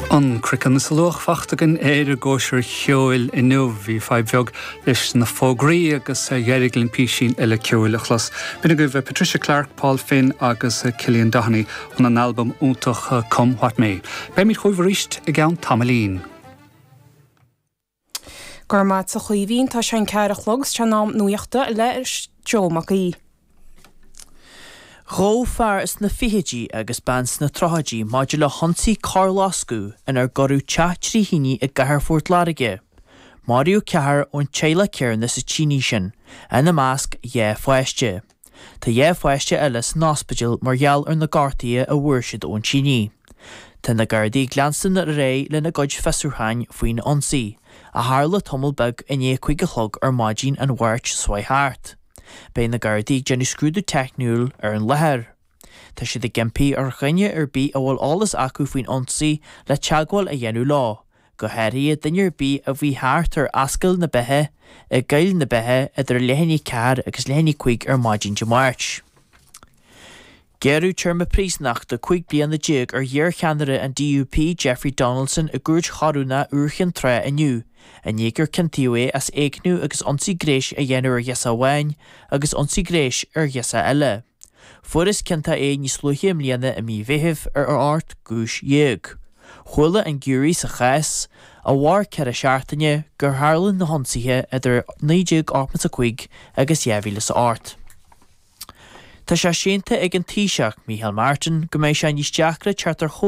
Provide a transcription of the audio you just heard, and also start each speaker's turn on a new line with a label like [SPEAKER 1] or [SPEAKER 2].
[SPEAKER 1] An crican na salóch fachtagan éidir góisiir cheoil inniu bhí feibheog leis na fógraí agus dheiriglann písín eile ceoil a chlas. Bina go bheith Patricia Clark, Paul Finn agus Cillian Doheny an an album úntach Come What May. Be mi chuimh ríist I gceann Tamalín.
[SPEAKER 2] Gormat sa chuimhín tá sé an ceir a chlogs te nám nuachta leis Joe
[SPEAKER 3] Ró fear is na fihidí agus bans na trohadí máidir le honsaí Carlascú in ar gorú teatrí híní I Gaharfort Larige. Máriú cehar ón Tseile Cearna sa Chíní sin, na másc dhé foiiste. Tá dhé foiiste eile san ospidil margheall ar na gartaí a bhuairsead ón Chíní. Tá na gardaí glanstan na ré le na goid fesúrthain faoin onsaí, a tharla tomul beg in é chuig a chlog ar maidín an bhairt swaithart. Bein na gardaí genú scrúdú techniúil ar an lethir. Tá siad a gimpí ar chuine ar bí a bhfuil álas acu faoin onsaí le teagháil a dhéanú lá, go heirí duinear bí a bhí thart ar ascail na bethe, I gail na bethe idir lehanní cear agus lehanní chuig ar maidín de Máirt. Gearú terma prísnach de chuig blian na déag ar dhear cheanara an DUP Jeffrey Donaldson a gúirt charúna uirchan tre aniu, a nígur cintíú as éicnú agus onsaí gréis a dhéanú ar gheasa bhain agus onsaí gréis ar gheasa eile. Furas cinnta níos luithe mbliana a mí bheithimh ar ort gúis dhéag. Chuala an gúirí sa chais, a bhhar ceir a seaartaine gur tharlann na honsaithe idir 9:85 agus 10 sa ort. Tá sé sénta ag an Taoiseach Micheál Martin go mbeidh sé níos deacra teartar